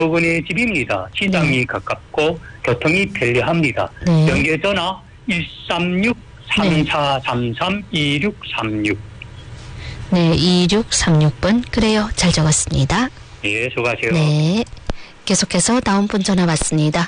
부근의 집입니다. 시장이 네. 가깝고 교통이 편리합니다. 네. 연계전화 136-3433-2636. 네, 2636번. 그래요. 잘 적었습니다. 예, 수고하세요. 네. 계속해서 다음 분 전화 받습니다.